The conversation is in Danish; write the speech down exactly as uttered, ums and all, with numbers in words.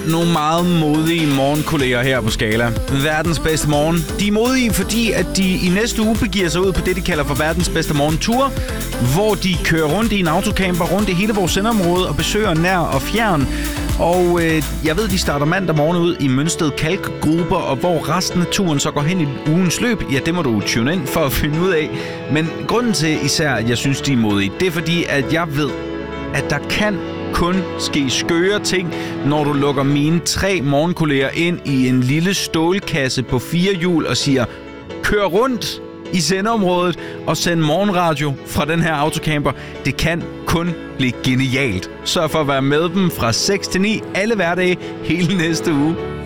nogle meget modige morgenkolleger her på Skala. Verdens bedste morgen. De er modige, fordi at de i næste uge begiver sig ud på det, de kalder for verdens bedste morgentur, hvor de kører rundt i en autocamper rundt i hele vores sendeområde og besøger nær og fjern. Og øh, jeg ved, de starter mandag morgen ud i Mønsted Kalkgruber, og hvor resten af turen så går hen i ugens løb, ja, det må du tune ind for at finde ud af. Men grunden til især, at jeg synes, de er modige, det er fordi, at jeg ved, at der kan kun ske skøre ting, når du lukker mine tre morgenkolleger ind i en lille stålkasse på fire hjul og siger, kør rundt i sendeområdet og send morgenradio fra den her autocamper. Det kan kun blive genialt. Sørg for at være med dem fra seks til ni alle hverdage hele næste uge.